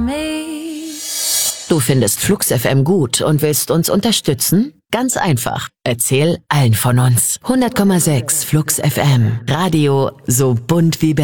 Du findest Flux FM gut und willst uns unterstützen? Ganz einfach. Erzähl allen von uns. 100,6 Flux FM. Radio so bunt wie